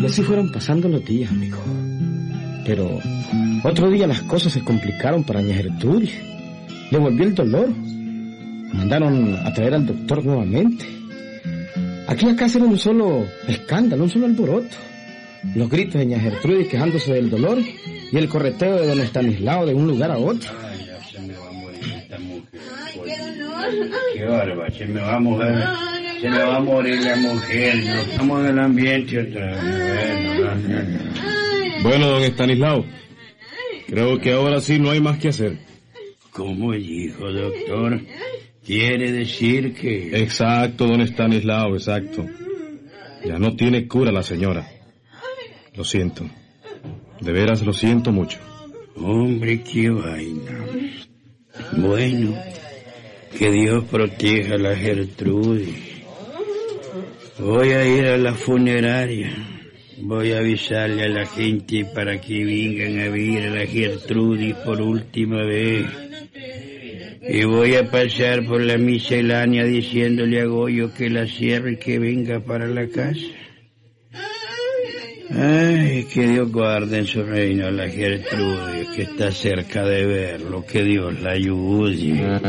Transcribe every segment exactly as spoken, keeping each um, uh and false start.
Y así fueron pasando los días, amigo. Pero otro día las cosas se complicaron para doña Gertrudis. Le volvió el dolor. Mandaron a traer al doctor nuevamente. Aquí a casa era un solo escándalo, un solo alboroto. Los gritos de doña Gertrudis quejándose del dolor y el correteo de don Estanislao de un lugar a otro. Ay, ya se me va a morir esta mujer. Ay, qué dolor. Qué bárbaro, se me va a morir. Se me va a morir la mujer. No estamos en el ambiente otra vez. Bueno, don Estanislao, creo que ahora sí no hay más que hacer. ¿Cómo dijo, doctor? Quiere decir que... Exacto, don Estanislao, exacto. Ya no tiene cura la señora. Lo siento. De veras lo siento mucho. Hombre, qué vaina. Bueno, que Dios proteja a la Gertrudis. Voy a ir a la funeraria. Voy a avisarle a la gente para que vengan a ver a la Gertrudis por última vez. Y voy a pasar por la miscelánea diciéndole a Goyo que la cierre y que venga para la casa. Ay, que Dios guarde en su reino a la Gertrudis, que está cerca de verlo, que Dios la ayude.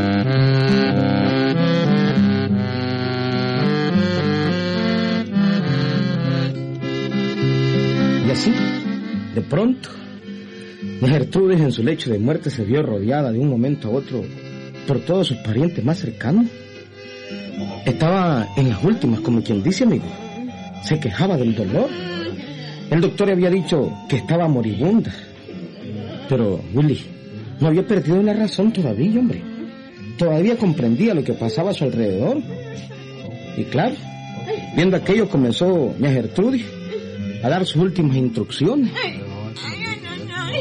Y así, de pronto, doña Gertrudis en su lecho de muerte se vio rodeada de un momento a otro por todos sus parientes más cercanos. Estaba en las últimas, como quien dice, amigo. Se quejaba del dolor. El doctor había dicho que estaba moribunda. Pero Willy no había perdido la razón todavía, hombre. Todavía comprendía lo que pasaba a su alrededor. Y claro, viendo aquello comenzó doña Gertrudis a dar sus últimas instrucciones. Ay, ay, ay,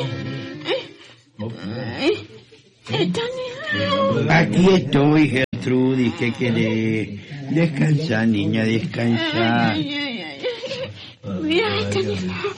ay. Ay, aquí estoy, Gertrudis, ¿qué querés? Descansa, niña, descansa. Ay, ay, ay, ay. Mira, Estanislao,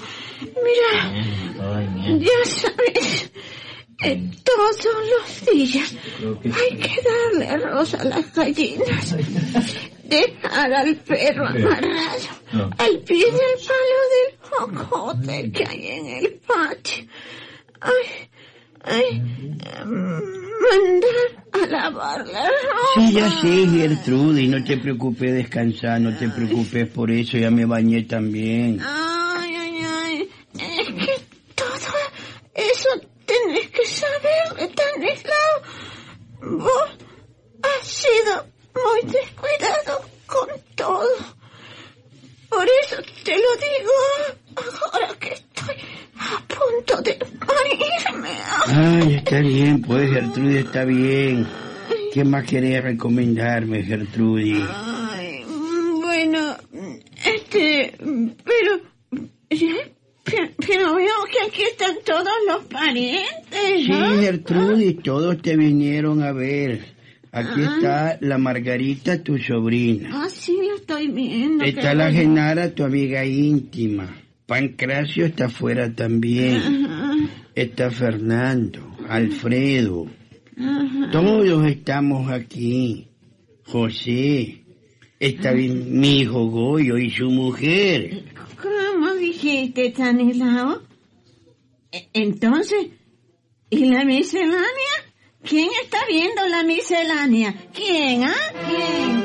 mira, ya sabes, eh, todos los días hay que darle arroz a las gallinas, dejar al perro amarrado al pie del palo del jocote que hay en el patio. Ay, ay, mandar a lavar la ropa. Sí, ya sé, Gertrudis, no te preocupes, descansar, no te preocupes por eso, ya me bañé también. Ay, ay, ay, es que todo eso tenés que saber, Estanislao. Vos has sido muy descuidado con todo. Por eso te lo digo ahora que estoy a punto de morirme. Ay, está bien, pues, Gertrudis, está bien. ¿Qué más querés recomendarme, Gertrudis? Ay, bueno, este, pero, pero, pero veo que aquí están todos los parientes, ¿no? Sí, Gertrudis, todos te vinieron a ver. Aquí Ah. está la Margarita, tu sobrina. Ah, sí, lo estoy viendo. Está la Genara, tu amiga íntima. Pancracio está afuera también. Ajá. Está Fernando, Alfredo. Ajá. Todos estamos aquí. José. Está bien mi hijo Goyo y su mujer. ¿Cómo dijiste, Estanislao? E- Entonces, ¿y la miscelánea? ¿Quién está viendo la miscelánea? ¿Quién, ah? ¿Quién?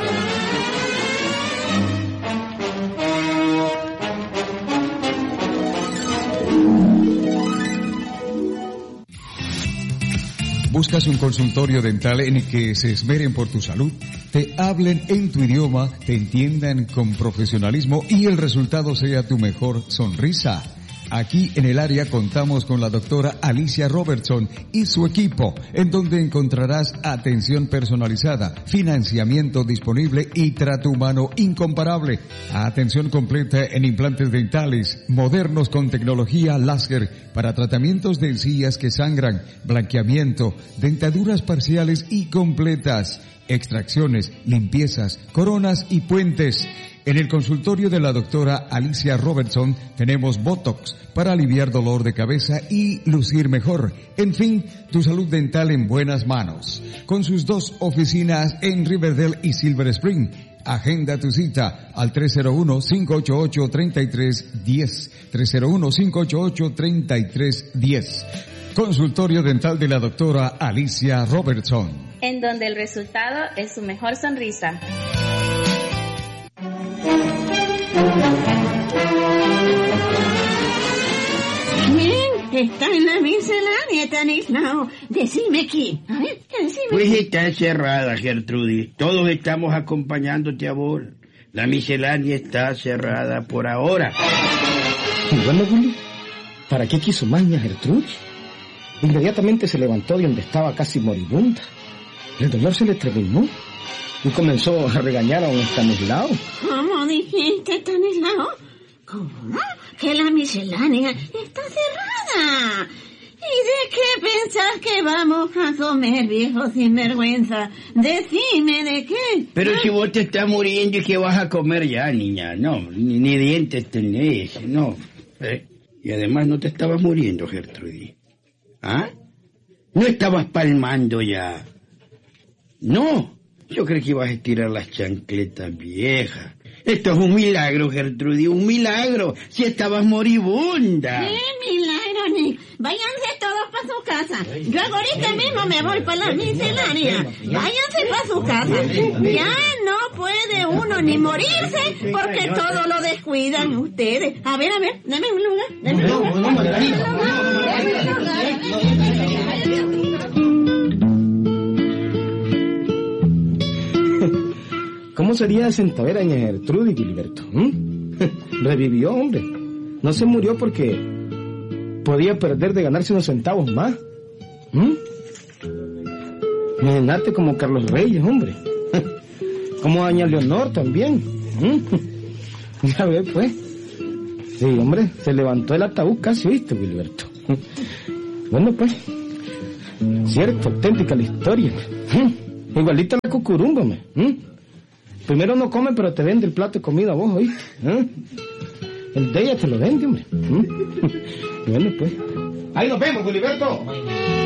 ¿Buscas un consultorio dental en el que se esmeren por tu salud? Te hablen en tu idioma, te entiendan con profesionalismo y el resultado sea tu mejor sonrisa. Aquí en el área contamos con la doctora Alicia Robertson y su equipo, en donde encontrarás atención personalizada, financiamiento disponible y trato humano incomparable. Atención completa en implantes dentales, modernos con tecnología láser para tratamientos de encías que sangran, blanqueamiento, dentaduras parciales y completas, extracciones, limpiezas, coronas y puentes. En el consultorio de la doctora Alicia Robertson tenemos Botox para aliviar dolor de cabeza y lucir mejor. En fin, tu salud dental en buenas manos. Con sus dos oficinas en Riverdale y Silver Spring, Agenda tu cita al tres cero uno, cinco ocho ocho, tres tres uno cero, tres cero uno, cinco ocho ocho, tres tres uno cero. Consultorio dental de la doctora Alicia Robertson, en donde el resultado es su mejor sonrisa. ¿Quién está en la miscelánea, Estanislao? Decime quién. A ver, decime. Pues está cerrada, Gertrudis. Todos estamos acompañándote a vos. La miscelánea está cerrada por ahora. Y bueno, Willy, ¿para qué quiso maña Gertrudis? Inmediatamente se levantó de donde estaba casi moribunda. El dolor se le terminó y comenzó a regañar a un Estanislao. ¿Cómo dijiste, Estanislao? ¿Cómo? Que la miscelánea está cerrada. ¿Y de qué pensás que vamos a comer, viejo sinvergüenza? Decime de qué. Pero si vos te estás muriendo, ¿y qué vas a comer ya, niña? No, ni, ni dientes tenés, no. ¿Eh? Y además no te estabas muriendo, Gertrudis. ¿Ah? ¿No estabas palmando ya? No, yo creo que ibas a estirar las chancletas viejas. Esto es un milagro, Gertrudis, un milagro. Si estabas moribunda. ¿Qué milagro, ni? Váyanse todos para su casa. Yo ahorita mismo me voy para la miscelánea. Váyanse para su casa. Ya no puede uno ni morirse porque todo lo descuidan ustedes. A ver, a ver, dame un lugar. Dame un lugar. Dame un lugar. ¿Cómo sería de sentadera doña Gertrudis, Gilberto? ¿Mm? Revivió, hombre. No se murió porque podía perder de ganarse unos centavos más. ¿Mm? Imagínate como Carlos Reyes, hombre. Como doña Leonor también. ¿Mm? Ya ves, pues. Sí, hombre, se levantó el ataúd casi, ¿viste, Gilberto? Bueno, pues. Cierto, auténtica la historia. ¿Mm? Igualita la cucurumba, hombre. ¿Mm? Primero no come, pero te vende el plato de comida a vos, ¿oíste? ¿Eh? El de ella te lo vende, hombre. ¿Mm? Bueno, pues. Ahí nos vemos, Gilberto.